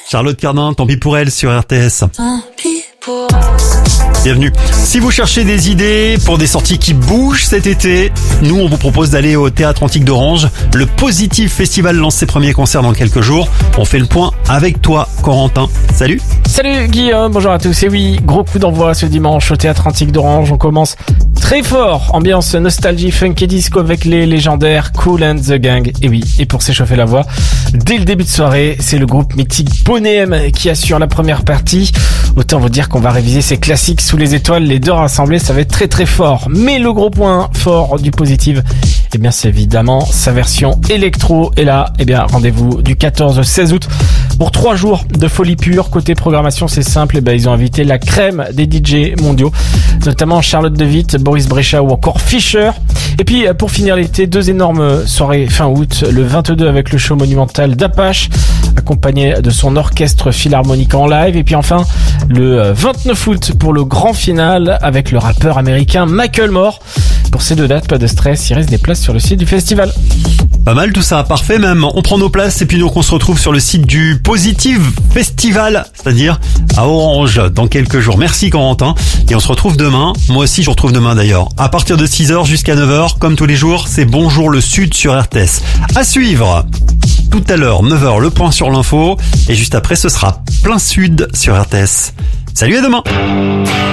Charlotte Cardin, tant pis pour elle sur RTS. Tant pis pour Bienvenue. Si vous cherchez des idées pour des sorties qui bougent cet été, nous on vous propose d'aller au Théâtre Antique d'Orange. Le Positive Festival lance ses premiers concerts dans quelques jours. On fait le point avec toi, Corentin. Salut. Salut Guillaume, bonjour à tous. Et oui, gros coup d'envoi ce dimanche au Théâtre Antique d'Orange. On commence très fort, ambiance nostalgie, funk et disco avec les légendaires Kool and the Gang. Et oui, et pour s'échauffer la voix, dès le début de soirée, c'est le groupe mythique Boney M qui assure la première partie. Autant vous dire qu'on va réviser ces classiques sous les étoiles, les deux rassemblés, ça va être très très fort. Mais le gros point fort du Positive, eh bien c'est évidemment sa version électro. Et là, eh bien rendez-vous du 14 au 16 août pour 3 jours de folie pure. Côté programmation, c'est simple, eh bien ils ont invité la crème des DJ mondiaux, notamment Charlotte de Witt, Boris Brejcha ou encore Fischer. Et puis pour finir l'été, 2 énormes soirées fin août, le 22 avec le show monumental d'Apache, accompagné de son orchestre philharmonique en live. Et puis enfin le 29 août pour le grand final avec le rappeur américain Macklemore. Pour ces 2 dates, pas de stress, il reste des places sur le site du festival. Pas mal tout ça, parfait même. On prend nos places et puis donc on se retrouve sur le site du Positive Festival, c'est-à-dire à Orange dans quelques jours. Merci Corentin. Et on se retrouve demain. Moi aussi je vous retrouve demain d'ailleurs. À partir de 6h jusqu'à 9h, comme tous les jours, c'est Bonjour le Sud sur RTS. À suivre. Tout à l'heure, 9h, le point sur l'info. Et juste après, ce sera Plein Sud sur RTS. Salut, à demain!